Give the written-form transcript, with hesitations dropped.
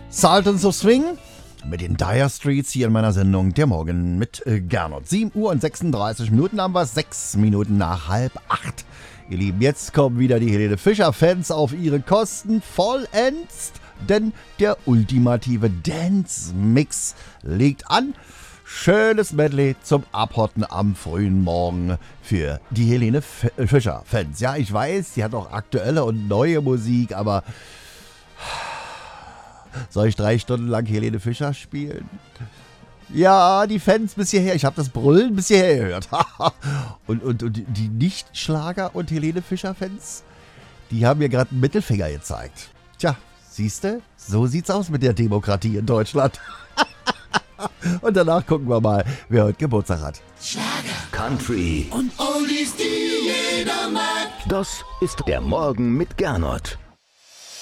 Sultans of Swing mit den Dire Straits hier in meiner Sendung Der Morgen mit Gernot. 7 Uhr und 36 Minuten haben wir, 6 Minuten nach 7:30. Ihr Lieben, jetzt kommen wieder die Helene Fischer-Fans auf ihre Kosten vollends, denn der ultimative Dance-Mix legt an. Schönes Medley zum Abhotten am frühen Morgen für die Helene Fischer-Fans. Ja, ich weiß, die hat auch aktuelle und neue Musik, aber soll ich 3 Stunden lang Helene Fischer spielen? Ja, die Fans bis hierher, ich habe das Brüllen bis hierher gehört. und die Nicht-Schlager- und Helene Fischer-Fans, die haben mir gerade einen Mittelfinger gezeigt. Tja, siehste, so sieht's aus mit der Demokratie in Deutschland. Und danach gucken wir mal, wer heute Geburtstag hat. Schlager, Country und Oldies, die jeder mag. Das ist der Morgen mit Gernot.